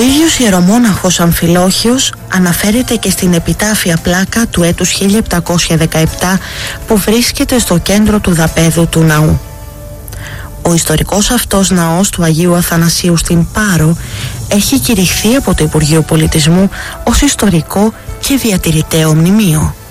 ίδιος ιερομόναχος Αμφιλόχιος αναφέρεται και στην επιτάφια πλάκα του έτους 1717 που βρίσκεται στο κέντρο του δαπέδου του ναού. Ο ιστορικός αυτός ναός του Αγίου Αθανασίου στην Πάρο έχει κηρυχθεί από το Υπουργείο Πολιτισμού ως ιστορικό και διατηρηταίο μνημείο.